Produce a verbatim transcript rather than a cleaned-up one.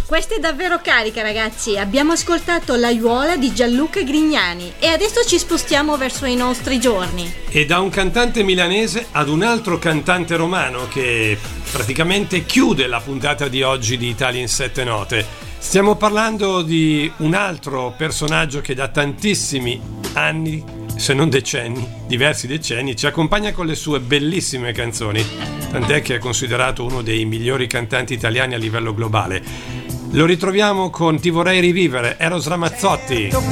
Questa è davvero carica, ragazzi. Abbiamo ascoltato L'aiuola di Gianluca Grignani e adesso ci spostiamo verso i nostri giorni. E da un cantante milanese ad un altro cantante romano che praticamente chiude la puntata di oggi di Italia in sette note. Stiamo parlando di un altro personaggio che da tantissimi anni, se non decenni, diversi decenni, ci accompagna con le sue bellissime canzoni, tant'è che è considerato uno dei migliori cantanti italiani a livello globale. Lo ritroviamo con Ti vorrei rivivere, Eros Ramazzotti.